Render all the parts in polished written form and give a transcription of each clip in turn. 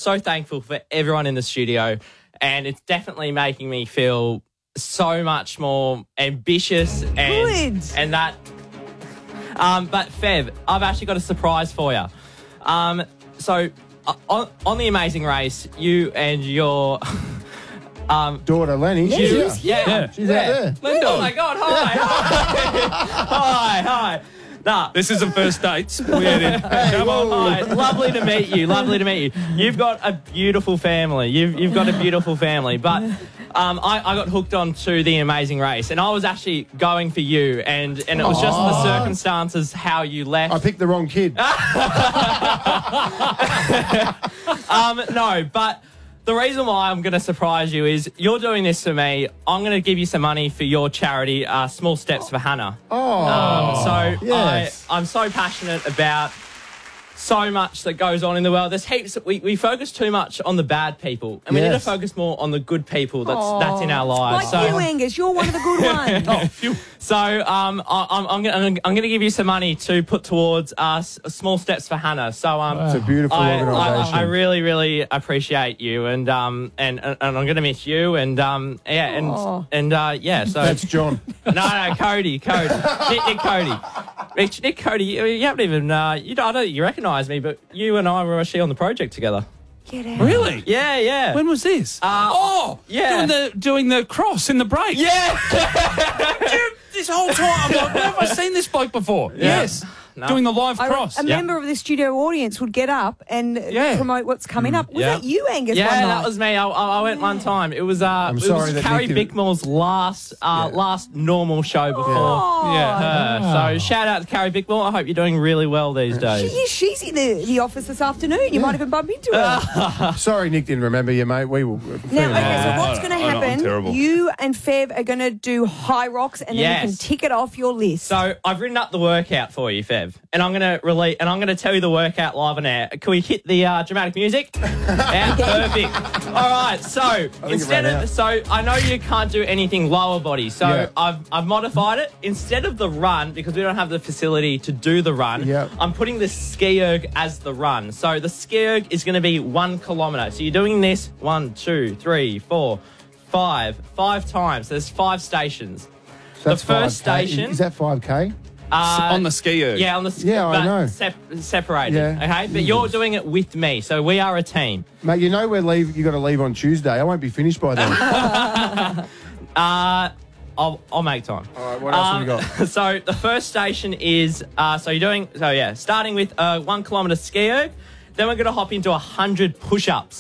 so thankful for everyone in the studio, and it's definitely making me feel so much more ambitious and that. But Fev, I've actually got a surprise for you. So on the Amazing Race, you and your daughter Lenny, she's out there. Linda. Oh my God! Hi. Nah. This isn't first dates. Come on. Hi, lovely to meet you. Lovely to meet you. You've got a beautiful family. You've got a beautiful family. But I got hooked onto the Amazing Race, and I was actually going for you, and it was just the circumstances how you left. I picked the wrong kid. No, but the reason why I'm going to surprise you is you're doing this for me. I'm going to give you some money for your charity, Small Steps for Hannah. I'm so passionate about so much that goes on in the world. There's heaps. We focus too much on the bad people, and we need to focus more on the good people that's in our lives. Like you, Angus, you're one of the good ones. So I'm going to give you some money to put towards Small Steps for Hannah. So it's a beautiful organisation. I really, really appreciate you, and I'm going to miss you, So that's John. No, Cody, Nick Cody. Nick Cody, you haven't even I don't think you recognise me, but you and I were actually on the project together. Get out. Really? Yeah. When was this? Doing the cross in the break. Yeah. This whole time, I'm like, where have I seen this bloke before? Yeah. Yes. No. Doing the live cross. A member of the studio audience would get up and promote what's coming up. Was that you, Angus? Yeah, one night? that was me. I went one time. It was sorry that Carrie Nick Bickmore's last normal show before her. So shout out to Carrie Bickmore. I hope you're doing really well these days. She's in the office this afternoon. You might even bump into her. Sorry, Nick didn't remember you, mate. We will. Now, okay, so what's going to I'm happen? terrible. You and Fev are going to do High Rocks, and then you can tick it off your list. So I've written up the workout for you, Fev, and I'm going to tell you the workout live on air. Can we hit the dramatic music? Perfect. All right. So I know you can't do anything lower body. So I've modified it. Instead of the run, because we don't have the facility to do the run, I'm putting the ski erg as the run. So the ski erg is going to be 1 kilometre. So you're doing this 1, 2, 3, 4, 5 times. There's 5 stations. So that's the first 5K. station Is that 5K? On the ski erg. Yeah, on the ski. Yeah, I know. Separated. Yeah. Okay, but you're doing it with me, so we are a team. Mate, you know you got to leave on Tuesday. I won't be finished by then. I'll make time. All right, what else have we got? So the first station is starting with 1 kilometre ski erg. Then we're going to hop into 100 push-ups.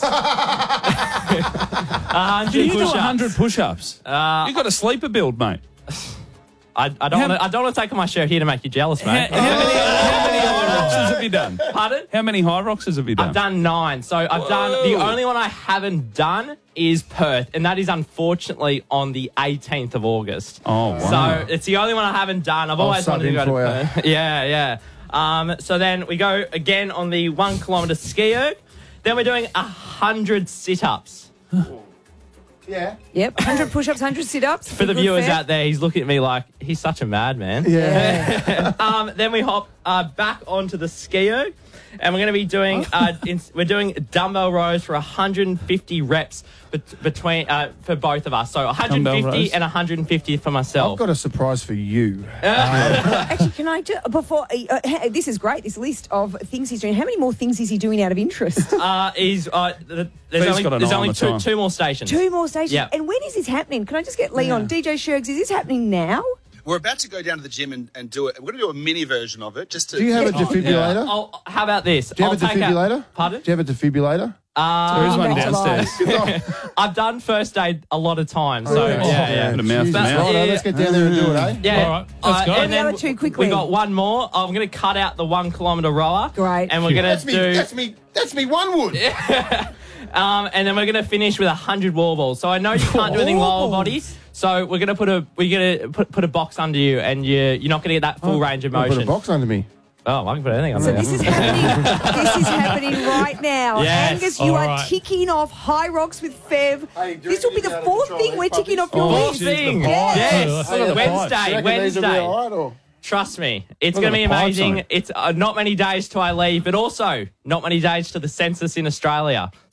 100 Can you do push-ups. 100 push-ups? You've got a sleeper build, mate. I don't want to take off my shirt here to make you jealous, mate. How many high roxes have you done? Pardon? How many high roxes have you done? I've done 9. So I've done the only one I haven't done is Perth, and that is unfortunately on the 18th of August. Oh, wow. So it's the only one I haven't done. I've always wanted to go to Perth. Yeah. So then we go again on the 1 kilometre ski erg. Then we're doing 100 sit-ups. Yeah. Yep, 100 push-ups, 100 sit-ups. For the viewers out there, he's looking at me like he's such a madman. Yeah. Then we hop back onto the ski erg, and we're going to be doing we're doing dumbbell rows for 150 reps between for both of us. So 150 and 150 for myself. I've got a surprise for you. Actually, can I just, before, this is great, this list of things he's doing. How many more things is he doing out of interest? There's only two more stations. 2 more stations? Yeah. And when is this happening? Can I just get Leon, DJ Shergs, is this happening now? We're about to go down to the gym and do it. We're going to do a mini version of it. Just to. Do you have a defibrillator? How about this? Do you have a defibrillator? Pardon? Do you have a defibrillator? There is one downstairs. I've done first aid a lot of times. So, yeah. Bit of mouth to mouth. Righto, let's get down there and do it, eh? Yeah. All right, let's go. And The then other 2 quickly. we got one more. I'm going to cut out the 1 kilometre rower. Great. And we're going to do... That's me, one wood. and then we're going to finish with 100 wall balls. So I know you can't do anything lower body. So we're going to put a box under you, and you're not going to get that full range of motion. Put a box under me. Oh, I can put anything under So there. this is happening. This is happening right now. Yes. Angus, you All are right. ticking off High Rocks with Fev. Hey, do This will be the you know 4th how to thing we're control ticking these off your Fourth list. thing. Yes. Yes. Wednesday. Or? Trust me, it's Look going to at be the pie amazing. sign. It's not many days till I leave, but also not many days to the census in Australia.